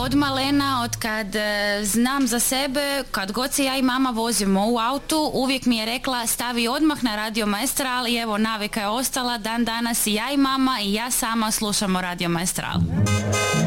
od malena, od kad znam za sebe, kad god se ja i mama vozimo u autu, uvijek mi je rekla stavi odmah na Radio Maestral i evo navika je ostala, dan danas i ja i mama i ja sama slušamo Radio Maestral.